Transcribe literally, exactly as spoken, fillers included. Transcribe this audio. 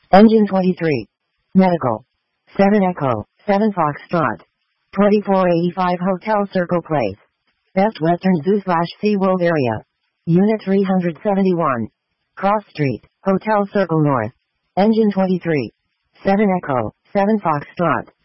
Engine twenty-three. Medical. seven Echo, seven Foxtrot. twenty-four eighty-five Hotel Circle Place. Best Western Zoo slash SeaWorld area. Unit three hundred seventy-one. Cross Street, Hotel Circle North. Engine twenty-three. seven Echo, seven Foxtrot.